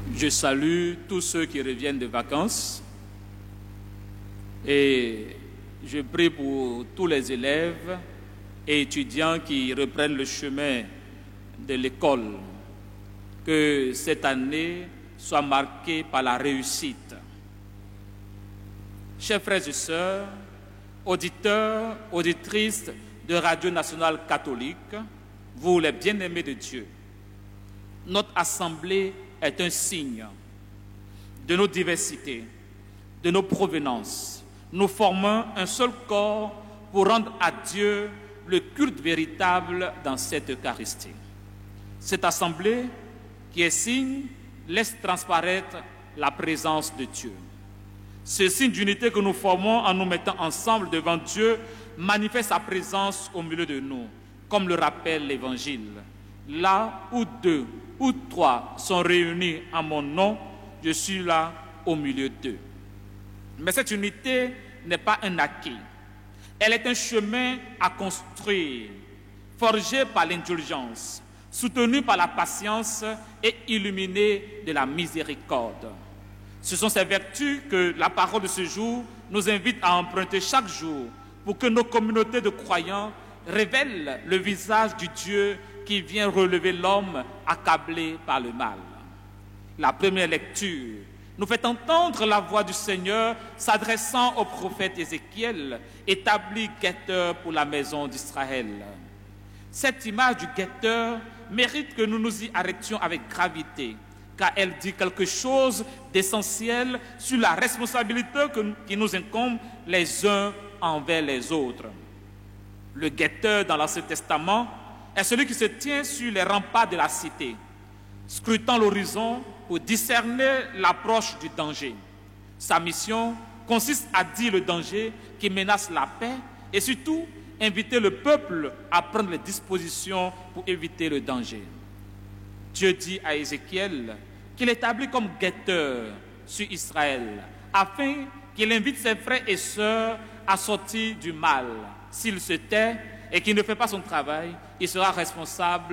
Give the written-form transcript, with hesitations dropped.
Je salue tous ceux qui reviennent de vacances et je prie pour tous les élèves et étudiants qui reprennent le chemin de l'école. Que cette année soit marquée par la réussite. Chers frères et sœurs, auditeurs, auditrices de Radio Nationale Catholique, vous les bien-aimés de Dieu, notre assemblée est un signe de nos diversités, de nos provenances. Nous formons un seul corps pour rendre à Dieu le culte véritable dans cette Eucharistie. Cette assemblée, qui est signe, laisse transparaître la présence de Dieu. Ce signe d'unité que nous formons en nous mettant ensemble devant Dieu manifeste sa présence au milieu de nous, comme le rappelle l'Évangile. Là où 2 ou 3 sont réunis en mon nom, je suis là au milieu d'eux. Mais cette unité n'est pas un acquis. Elle est un chemin à construire, forgé par l'indulgence, soutenu par la patience et illuminé de la miséricorde. Ce sont ces vertus que la parole de ce jour nous invite à emprunter chaque jour pour que nos communautés de croyants révèlent le visage du Dieu qui vient relever l'homme accablé par le mal. La première lecture nous fait entendre la voix du Seigneur s'adressant au prophète Ézéchiel, établi guetteur pour la maison d'Israël. Cette image du guetteur mérite que nous nous y arrêtions avec gravité, car elle dit quelque chose d'essentiel sur la responsabilité qui nous incombe les uns envers les autres. Le guetteur dans l'Ancien Testament est celui qui se tient sur les remparts de la cité, scrutant l'horizon pour discerner l'approche du danger. Sa mission consiste à dire le danger qui menace la paix et surtout inviter le peuple à prendre les dispositions pour éviter le danger. Dieu dit à Ézéchiel qu'il établit comme guetteur sur Israël afin qu'il invite ses frères et sœurs à sortir du mal. S'il se tait et qu'il ne fait pas son travail, il sera responsable